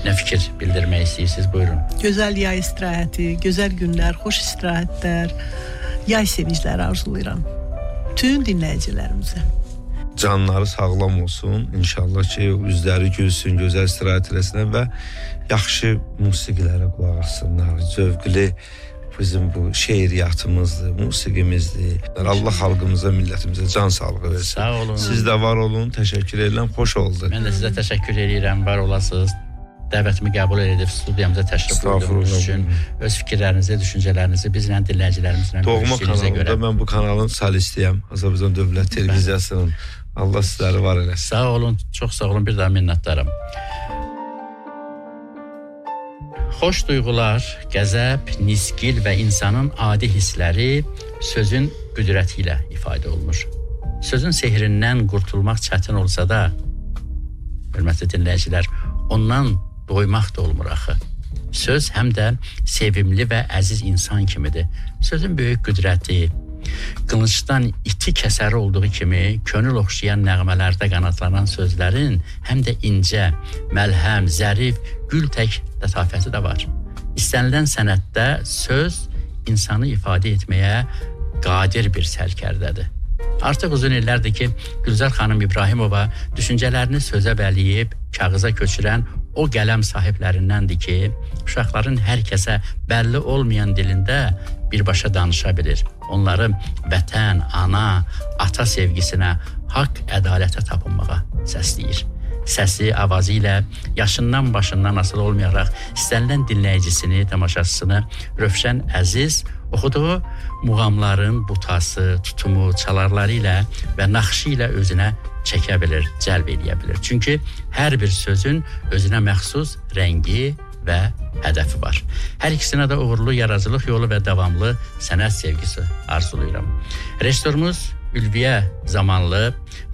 nə fikir bildirmək istəyirsiniz? Buyurun. Gözəl yay istirahəti, gözəl günlər, xoş istirahətlər, yay sevincləri arzulayıram bütün dinləyicilərimizə. Canları sağlam olsun. İnşallah ki, üzləri gülsün, gözəl istirahət eləsinlər və yaxşı musiqilərə qulaq assınlar. Zövqlü bizim bu şeiriyyatımızdır, musiqimizdir. Allah xalqımıza, millətimizə can sağlığı versin. Sağ olun. Siz də var olun, təşəkkür edirəm, xoş oldu. Mən də sizə təşəkkür edirəm, var olasınız. Dəvətimi qəbul edib studiyamıza təşrif buyurduğunuz üçün öz fikirlərinizi, düşüncələrinizi bizlə, dinləyicilərimizlə Doğma kanalında mən bu kanalın solistiyəm, Azərbaycan Dövlət Televiziyasının. Allah sizləri var eləsin. Sağ olun, çox sağ olun, bir daha minnətdaram. Xoş duyğular, qəzəb, nisgil və insanın adi hissləri sözün qüdrəti ilə ifadə olunur. Sözün sehrindən qurtulmaq çətin olsa da, hörmətli dinləyicilər, ondan doymaq da olmur axı. Söz həm də sevimli və əziz insan kimidir. Sözün böyük qüdrəti, qılıncdan iti kəsəri olduğu kimi könül oxşayan nəğmələrdə qanatlanan sözlərin həm də incə, məlhəm, zərif, gül tək lətafəti də var. İstənilən sənətdə söz insanı ifadə etməyə qadir bir sərkərdədir. Artıq uzun illərdir ki, Gülzar xanım İbrahimova düşüncələrini sözə bələyib, kağıza köçürən o qələm sahiblərindəndir ki, uşaqların hər kəsə bəlli olmayan dilində birbaşa danışa bilir. Onları vətən, ana, ata sevgisinə, haqq, ədalətə tapınmağa səsləyir. Səsi, avazı ilə yaşından başından asılı olmayaraq istənilən dinləyicisini, tamaşaçısını Rövşən Əziz oxuduğu muğamların butası, tutumu, çalarları ilə və naxşı ilə özünə çəkə bilir, cəlb eləyə bilir. Çünki hər bir sözün özünə məxsus rəngi və hədəfi var. Hər ikisinə də uğurlu yaradıcılıq yolu və davamlı sənət sevgisi arzulayıram. Rejissorumuz Ülviyə Zamanlı